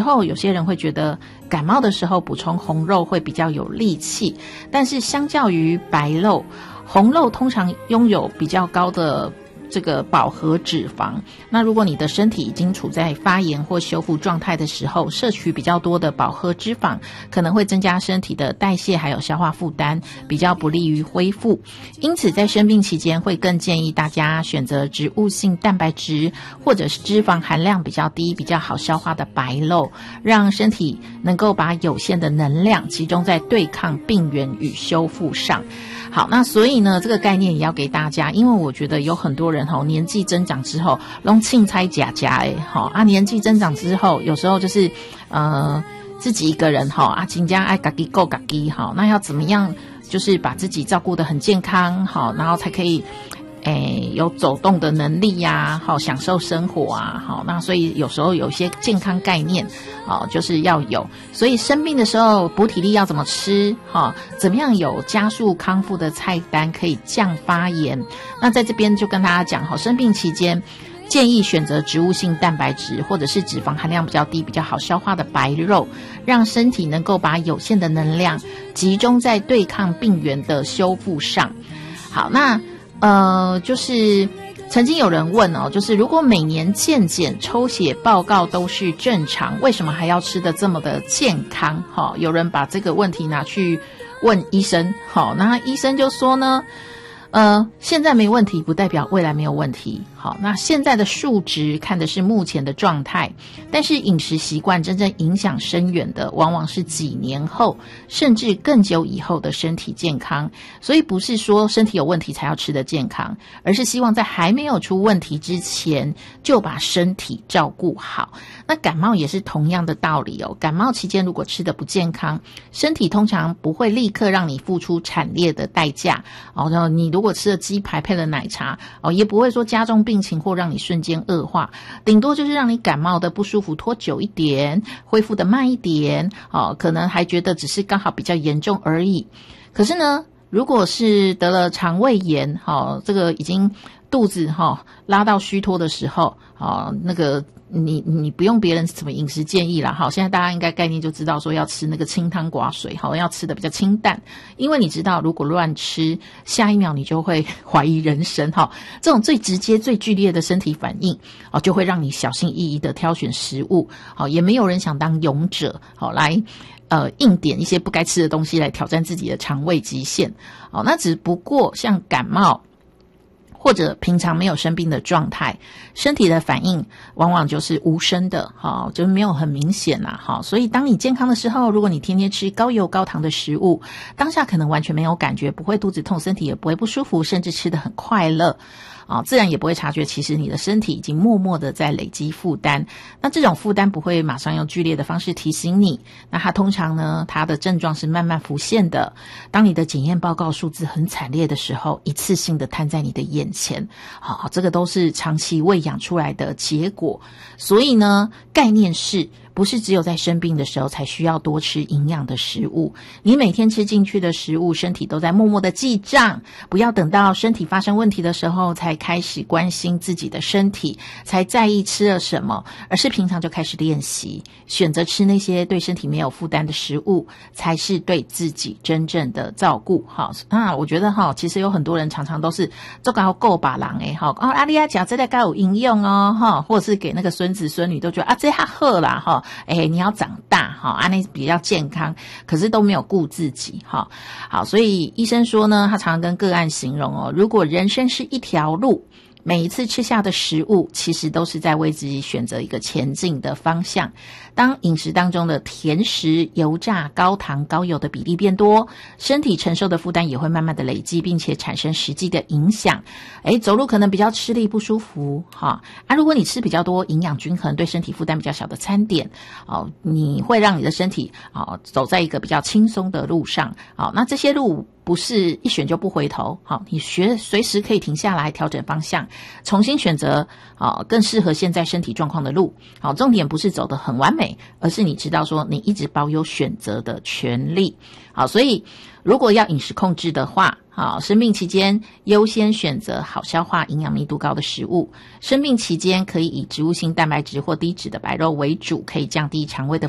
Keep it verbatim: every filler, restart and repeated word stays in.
候有些人会觉得感冒的时候补充红肉会比较有力气，但是相较于白肉，红肉通常拥有比较高的这个饱和脂肪，那如果你的身体已经处在发炎或修复状态的时候，摄取比较多的饱和脂肪可能会增加身体的代谢还有消化负担，比较不利于恢复。因此在生病期间会更建议大家选择植物性蛋白质或者是脂肪含量比较低比较好消化的白肉，让身体能够把有限的能量集中在对抗病原与修复上。好，那所以呢这个概念也要给大家，因为我觉得有很多人吼年纪增长之后拢凊彩假假诶吼啊，年纪增长之后有时候就是呃自己一个人吼啊，真正爱家己顾家己吼，那要怎么样就是把自己照顾得很健康好，然后才可以诶有走动的能力呀，好享受生活啊，好，那所以有时候有些健康概念好就是要有，所以生病的时候补体力要怎么吃好，怎么样有加速康复的菜单可以降发炎。那在这边就跟大家讲好，生病期间建议选择植物性蛋白质或者是脂肪含量比较低比较好消化的白肉，让身体能够把有限的能量集中在对抗病原的修复上。好，那呃，就是曾经有人问哦，就是如果每年健检抽血报告都是正常，为什么还要吃得这么的健康？好、哦，有人把这个问题拿去问医生，好、哦，那医生就说呢，呃，现在没问题不代表未来没有问题。好，那现在的数值看的是目前的状态，但是饮食习惯真正影响深远的往往是几年后甚至更久以后的身体健康。所以不是说身体有问题才要吃得健康，而是希望在还没有出问题之前就把身体照顾好。那感冒也是同样的道理哦，感冒期间如果吃得不健康，身体通常不会立刻让你付出惨烈的代价哦。然后你如果吃了鸡排配了奶茶哦，也不会说加重病情或让你瞬间恶化，顶多就是让你感冒的不舒服拖久一点，恢复的慢一点哦，可能还觉得只是刚好比较严重而已。可是呢，如果是得了肠胃炎，哦，这个已经肚子哈、哦、拉到虚脱的时候，哦，那个你你不用别人什么饮食建议啦，好，现在大家应该概念就知道说要吃那个清汤寡水，好，要吃的比较清淡，因为你知道如果乱吃，下一秒你就会怀疑人生，哈，这种最直接最剧烈的身体反应，哦，就会让你小心翼翼的挑选食物，好，也没有人想当勇者，好，来呃硬点一些不该吃的东西来挑战自己的肠胃极限，好，那只不过像感冒或者平常没有生病的状态，身体的反应往往就是无声的，好，就没有很明显啦，好，所以当你健康的时候，如果你天天吃高油高糖的食物，当下可能完全没有感觉，不会肚子痛，身体也不会不舒服，甚至吃得很快乐，啊，自然也不会察觉其实你的身体已经默默的在累积负担。那这种负担不会马上用剧烈的方式提醒你，那它通常呢，它的症状是慢慢浮现的。当你的检验报告数字很惨烈的时候，一次性的摊在你的眼前，好，这个都是长期喂养出来的结果。所以呢，概念是不是只有在生病的时候才需要多吃营养的食物，你每天吃进去的食物，身体都在默默的记账，不要等到身体发生问题的时候才开始关心自己的身体，才在意吃了什么，而是平常就开始练习，选择吃那些对身体没有负担的食物，才是对自己真正的照顾。好，那我觉得哈，其实有很多人常常都是做搞够把郎诶，哈，哦，阿丽亚讲这个该有营养哦，哈，或者是给那个孙子孙女都觉得啊，这下好啦，哈。哎，你要长大哈，啊，那比较健康，可是都没有顾自己哈。好，所以医生说呢，他常常跟个案形容哦，如果人生是一条路，每一次吃下的食物其实都是在为自己选择一个前进的方向。当饮食当中的甜食、油炸、高糖、高油的比例变多，身体承受的负担也会慢慢的累积，并且产生实际的影响。诶，走路可能比较吃力不舒服哈。啊，如果你吃比较多营养均衡、对身体负担比较小的餐点，哦，你会让你的身体哦走在一个比较轻松的路上。好，那这些路不是一选就不回头，好，你学随时可以停下来调整方向，重新选择好更适合现在身体状况的路。好，重点不是走得很完美，而是你知道说你一直保有选择的权利。好，所以如果要饮食控制的话， 好，生病期间优先选择好消化、营养密度高的食物。生病期间可以以植物性蛋白质或低脂的白肉为主，可以降低肠胃的